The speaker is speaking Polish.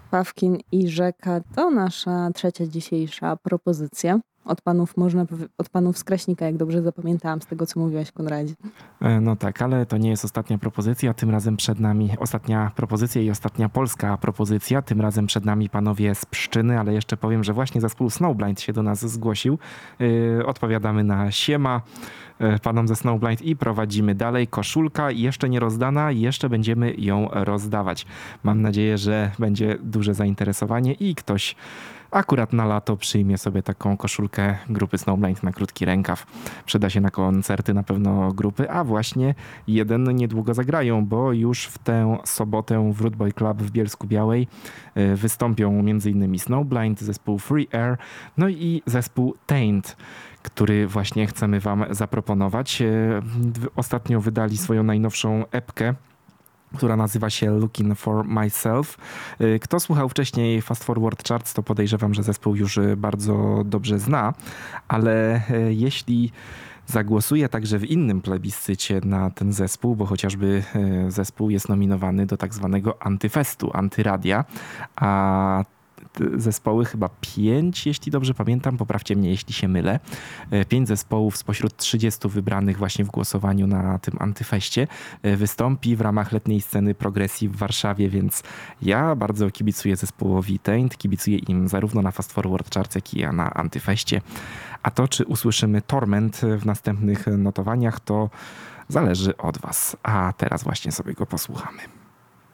Pawkin i Rzeka to nasza trzecia dzisiejsza propozycja. Od panów z Kraśnika, jak dobrze zapamiętałam z tego, co mówiłaś, Konradzie. No tak, ale to nie jest ostatnia propozycja. Tym razem przed nami ostatnia propozycja i ostatnia polska propozycja. Tym razem przed nami panowie z Pszczyny, ale jeszcze powiem, że właśnie zespół Snowblind się do nas zgłosił. Odpowiadamy na siema panom ze Snowblind i prowadzimy dalej. Koszulka jeszcze nie rozdana, jeszcze będziemy ją rozdawać. Mam nadzieję, że będzie duże zainteresowanie i ktoś akurat na lato przyjmie sobie taką koszulkę grupy Snowblind na krótki rękaw. Przyda się na koncerty na pewno grupy, a właśnie jeden niedługo zagrają, bo już w tę sobotę w Root Boy Club w Bielsku Białej wystąpią m.in. Snowblind, zespół Free Air, no i zespół Taint, który właśnie chcemy wam zaproponować. Ostatnio wydali swoją najnowszą epkę, która nazywa się Looking for Myself. Kto słuchał wcześniej Fast Forward Charts, to podejrzewam, że zespół już bardzo dobrze zna, ale jeśli zagłosuje także w innym plebiscycie na ten zespół, bo chociażby zespół jest nominowany do tak zwanego antyfestu, antyradia, a zespoły, chyba 5, jeśli dobrze pamiętam, poprawcie mnie, jeśli się mylę. 5 zespołów spośród 30 wybranych właśnie w głosowaniu na tym antyfeście wystąpi w ramach letniej sceny progresji w Warszawie, więc ja bardzo kibicuję zespołowi Taint, kibicuję im zarówno na Fast Forward Charts, jak i na antyfeście. A to, czy usłyszymy Torment w następnych notowaniach, to zależy od was. A teraz właśnie sobie go posłuchamy.